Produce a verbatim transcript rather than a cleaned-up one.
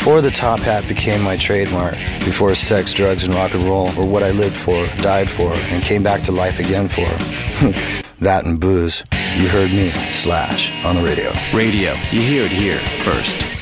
Before the top hat became my trademark, before sex, drugs, and rock and roll were what I lived for, died for, and came back to life again for, that and booze, you heard me, Slash, on the radio. Radio, you hear it here first.